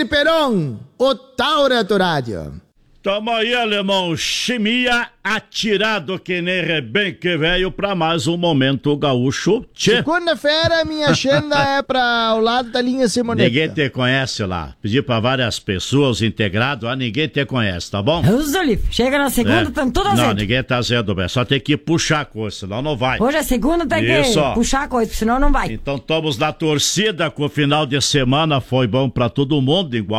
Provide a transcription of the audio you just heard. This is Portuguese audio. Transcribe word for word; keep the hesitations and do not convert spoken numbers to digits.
Valdir Peron, o Taura do Rádio. Tamo aí, alemão, chimia atirado que nem rebenque velho pra mais um Momento Gaúcho. Tchê. Segunda-feira, minha agenda é pra o lado da linha Simoneta. Ninguém te conhece lá. Pedi pra várias pessoas integrados, ah, ninguém te conhece, tá bom? Zolif, chega na segunda, estamos é. todas Não, azendo. ninguém tá azendo, bem. Só tem que puxar a coisa, senão não vai. Hoje é segunda, tem Isso. que puxar a coisa, senão não vai. Então estamos na torcida, que o final de semana foi bom pra todo mundo, igual